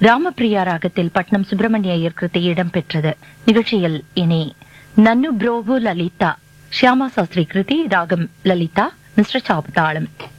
ராமபிரியா ராகத்தில் பட்னம் சுப்பிரமணிய ஐயர் கிருதி இடம்பெற்றது. நிகழ்ச்சியில் இனி நன்னு புரோவு லலிதா, ஷியாமா சாஸ்திரி கிருதி, ராகம் லலிதா, மிஸ்ர சாபுதாளம்.